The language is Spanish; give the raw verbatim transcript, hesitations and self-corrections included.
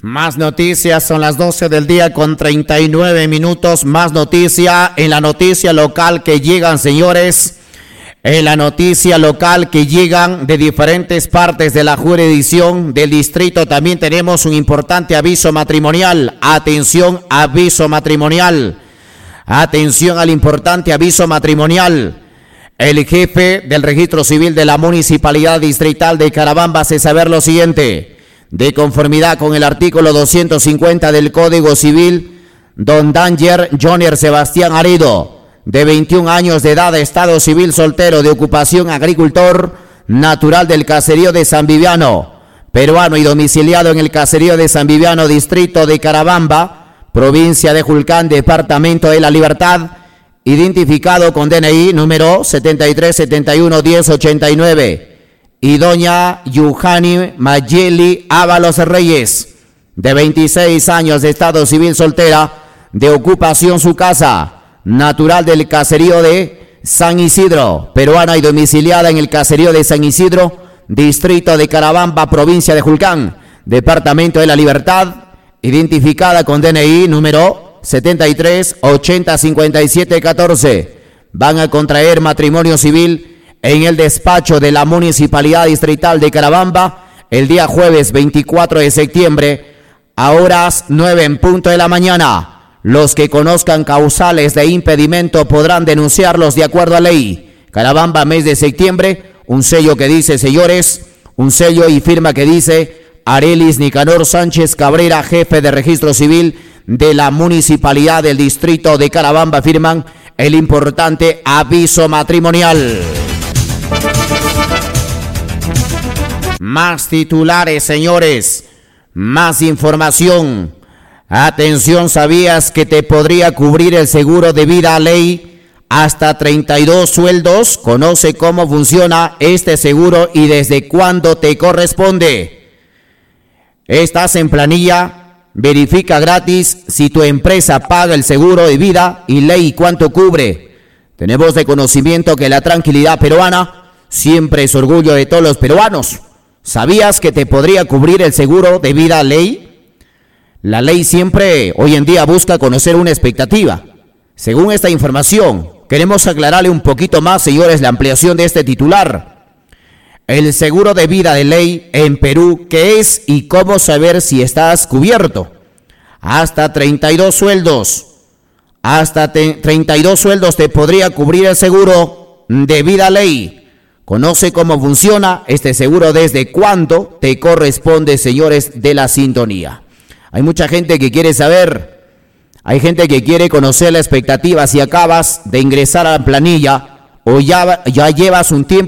Más noticias, son las doce del día con treinta y nueve minutos. Más noticia en la noticia local que llegan, señores. En la noticia local que llegan de diferentes partes de la jurisdicción del distrito, también tenemos un importante aviso matrimonial. Atención, aviso matrimonial. Atención al importante aviso matrimonial. El jefe del registro civil de la Municipalidad Distrital de Carabamba hace saber lo siguiente. De conformidad con el artículo doscientos cincuenta del Código Civil, don Danger Jonier Sebastián Arido, de veintiún años de edad, estado civil, soltero, de ocupación agricultor, natural del caserío de San Viviano, peruano y domiciliado en el caserío de San Viviano, distrito de Carabamba, provincia de Julcán, departamento de La Libertad, identificado con D N I número setenta y tres setenta y uno diez ochenta y nueve, y doña Yuhani Mayeli Ábalos Reyes, de veintiséis años de estado civil, soltera, de ocupación su casa, natural del caserío de San Isidro, peruana y domiciliada en el caserío de San Isidro, distrito de Carabamba, provincia de Julcán, departamento de La Libertad, identificada con D N I número setenta y tres ochenta cincuenta y siete catorce. Van a contraer matrimonio civil en el despacho de la Municipalidad Distrital de Carabamba el día jueves veinticuatro de septiembre a horas nueve en punto de la mañana. Los que conozcan causales de impedimento podrán denunciarlos de acuerdo a ley. Carabamba, mes de septiembre, un sello que dice, señores, un sello y firma que dice Arelis Nicanor Sánchez Cabrera, jefe de registro civil de la Municipalidad del Distrito de Carabamba, firman el importante aviso matrimonial. Más titulares, señores, más información. Atención, ¿sabías que te podría cubrir el seguro de vida ley hasta treinta y dos sueldos? Conoce cómo funciona este seguro y desde cuándo te corresponde. ¿Estás en planilla? Verifica gratis si tu empresa paga el seguro de vida y ley cuánto cubre. Tenemos de conocimiento que la tranquilidad peruana siempre es orgullo de todos los peruanos. ¿Sabías que te podría cubrir el seguro de vida ley? La ley siempre, hoy en día, busca conocer una expectativa. Según esta información, queremos aclararle un poquito más, señores, la ampliación de este titular. El seguro de vida de ley en Perú, ¿qué es y cómo saber si estás cubierto? Hasta treinta y dos sueldos. Hasta treinta y dos sueldos te podría cubrir el seguro de vida ley. Conoce cómo funciona este seguro, desde cuándo te corresponde, señores de la sintonía. Hay mucha gente que quiere saber, hay gente que quiere conocer la expectativa si acabas de ingresar a la planilla o ya, ya llevas un tiempo